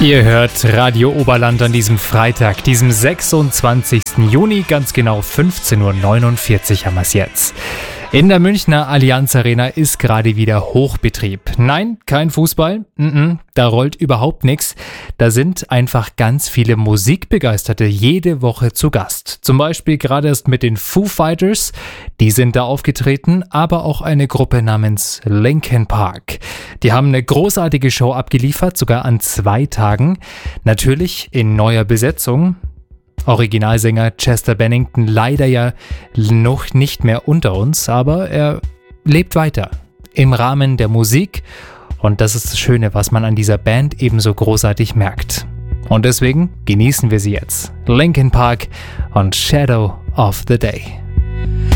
Ihr hört Radio Oberland an diesem Freitag, diesem 26. Juni, ganz genau 15.49 Uhr haben wir es jetzt. In der Münchner Allianz Arena ist gerade wieder Hochbetrieb. Nein, kein Fußball, da rollt überhaupt nichts. Da sind einfach ganz viele Musikbegeisterte jede Woche zu Gast. Zum Beispiel gerade erst mit den Foo Fighters, die sind da aufgetreten, aber auch eine Gruppe namens Linkin Park. Die haben eine großartige Show abgeliefert, sogar an 2 Tagen. Natürlich in neuer Besetzung. Originalsänger Chester Bennington leider ja noch nicht mehr unter uns, aber er lebt weiter im Rahmen der Musik und das ist das Schöne, was man an dieser Band ebenso großartig merkt. Und deswegen genießen wir sie jetzt. Linkin Park und Shadow of the Day.